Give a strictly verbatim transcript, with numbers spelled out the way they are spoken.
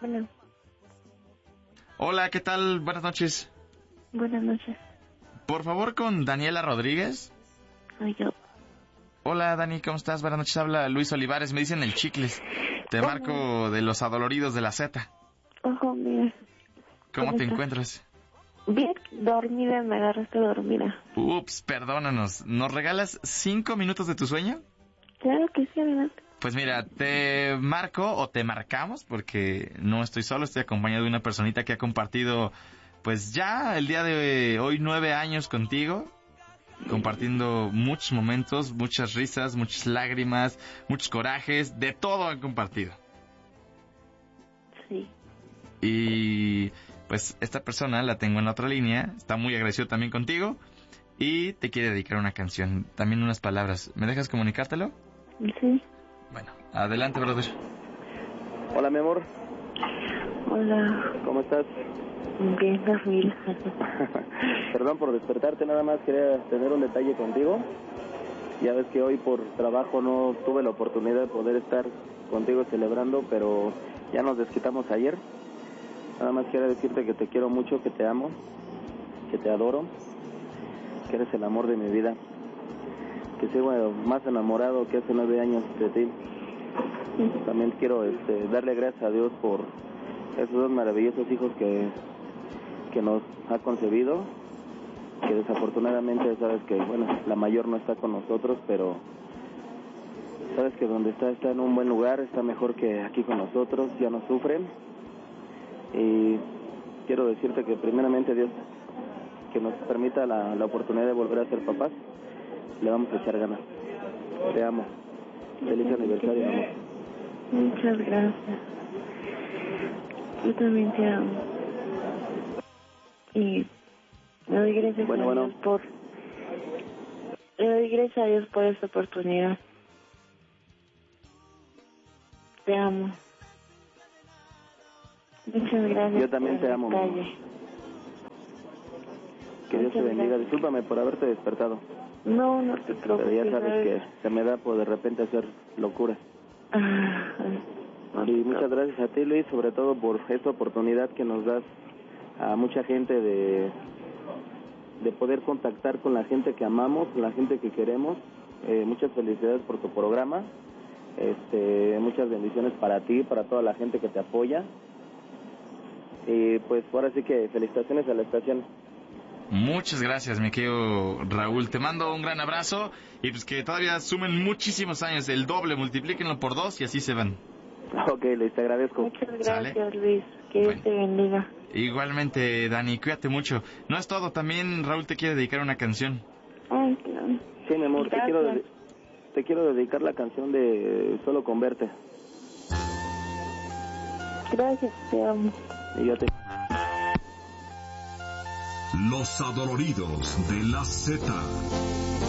Bueno, Hola, ¿qué tal? Buenas noches. buenas noches. Por favor, con Daniela Rodríguez. Soy yo. Hola, Dani, ¿cómo estás? Buenas noches, habla Luis Olivares, me dicen el Chicles. Te Hola. marco de los adoloridos de la Z. Ojo, mira. ¿Cómo, ¿Cómo te estás? encuentras? Bien, dormida, me agarraste dormida. Ups, perdónanos. ¿Nos regalas cinco minutos de tu sueño? Claro que sí, adelante. Pues mira, te marco o te marcamos porque no estoy solo, estoy acompañado de una personita que ha compartido, pues ya el día de hoy nueve años contigo, compartiendo muchos momentos, muchas risas, muchas lágrimas, muchos corajes, de todo han compartido. Sí. Y pues esta persona la tengo en la otra línea, está muy agradecido también contigo y te quiere dedicar una canción, también unas palabras. ¿Me dejas comunicártelo? Sí. Bueno, adelante, brother. Hola, mi amor, Hola. ¿cómo estás? Bien, dormida. Perdón por despertarte, nada más quería tener un detalle contigo. Ya ves que hoy por trabajo no tuve la oportunidad de poder estar contigo celebrando, pero ya nos desquitamos ayer. Nada más quiero decirte que te quiero mucho, que te amo, que te adoro, que eres el amor de mi vida, que sigo más enamorado que hace nueve años de ti. También quiero este, darle gracias a Dios por esos dos maravillosos hijos que, que nos ha concebido, que desafortunadamente sabes que, bueno, la mayor no está con nosotros, pero sabes que donde está, está en un buen lugar, está mejor que aquí con nosotros, ya no sufren. Y quiero decirte que primeramente Dios, que nos permita la, la oportunidad de volver a ser papás, le vamos a echar ganas. Te amo. Feliz aniversario, amor. Muchas gracias. Yo también te amo. Y le doy gracias Bueno, a bueno. Dios por... Le doy gracias a Dios por esta oportunidad. Te amo. Muchas gracias. Yo también por te el amo, mi amor. detalle. Que Dios te Muchas bendiga. gracias. Discúlpame por haberte despertado, No, no te pero preocupes. ya sabes ¿sabes? que se me da por de repente hacer locuras. Ah, no te Y muchas gracias a ti, Luis, sobre todo por esta oportunidad que nos das a mucha gente de, de poder contactar con la gente que amamos, con la gente que queremos. Eh, muchas felicidades por tu programa. Este, muchas bendiciones para ti, para toda la gente que te apoya. Y pues ahora sí que felicitaciones a la estación. Muchas gracias, mi querido Raúl. Te mando un gran abrazo y pues que todavía sumen muchísimos años, el doble, multiplíquenlo por dos y así se van. Ok, Luis, te agradezco. Muchas gracias, ¿Sale? Luis. Que Dios Bueno. te bendiga. Igualmente, Dani, cuídate mucho. No es todo, también Raúl te quiere dedicar una canción. Ay, claro. Sí, mi amor, te quiero, Gracias. dedi- te quiero dedicar la canción de Solo con verte. Gracias, te amo. Y yo te... Los adoloridos de la Z.